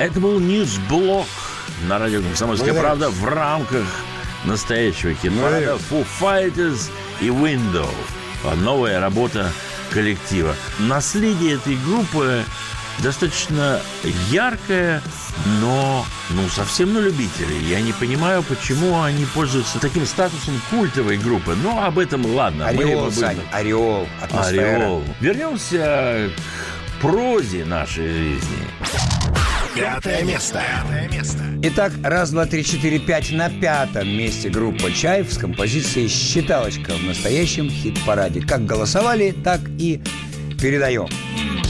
Это был Ньюсблок на радио «Комсомольская правда» в рамках настоящего хит-парада Foo Fighters и Window. Новая работа коллектива. Наследие этой группы достаточно яркое, но совсем на любителей. Я не понимаю, почему они пользуются таким статусом культовой группы. Но об этом ладно. Ореол, Сань, ореол, атмосфера. Ореол. Вернемся к прозе нашей жизни. 5 место. Итак, 1, 2, 3, 4, 5 на 5 месте группа «Чайф» с композицией «Считалочка» в настоящем хит-параде. Как голосовали, так и передаем.